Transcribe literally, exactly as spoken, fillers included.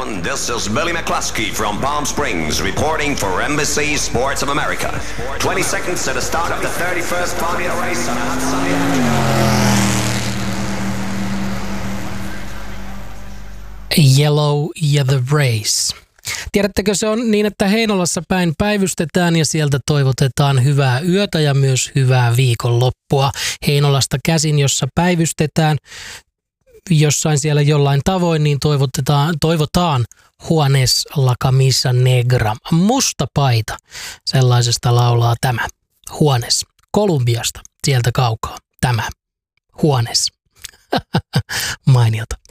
everyone, this is Billy McCluskey from Palm Springs reporting for N B C Sports of America. twenty seconds to the start of the thirty-first Formula race on a hot sunny afternoon. Yellow ja The Race. Tiedättekö, se on niin, että Heinolassa päin päivystetään ja sieltä toivotetaan hyvää yötä ja myös hyvää viikonloppua. Heinolasta käsin, jossa päivystetään jossain siellä jollain tavoin, niin toivotetaan, toivotaan Juanes la camisa negra, musta paita. Sellaisesta laulaa tämä Juanes Kolumbiasta, sieltä kaukaa. Tämä Juanes. Mainiota.